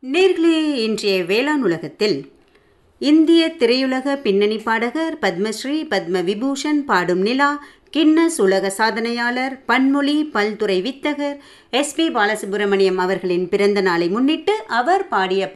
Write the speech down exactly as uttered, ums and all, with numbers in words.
நேர்களே, இன்றைய வேளாண் உலகத்தில் இந்திய திரையுலக பின்னணி பாடகர் பத்மஸ்ரீ பத்ம விபூஷன் பாடும் நிலா, கின்னஸ் உலக சாதனையாளர், பன்மொழி பல்துறை வித்தகர் எஸ் பி பாலசுப்ரமணியம் அவர்களின் பிறந்த நாளை முன்னிட்டு அவர் பாடிய